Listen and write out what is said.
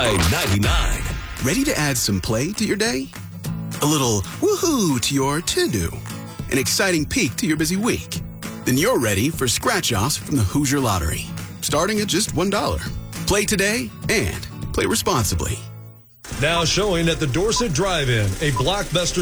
Y99. Ready to add some play to your day? A little woohoo to your to-do? An exciting peek to your busy week? Then you're ready for scratch-offs from the Hoosier Lottery, starting at just $1. Play today and play responsibly. Now showing at the Dorset Drive-In, a blockbuster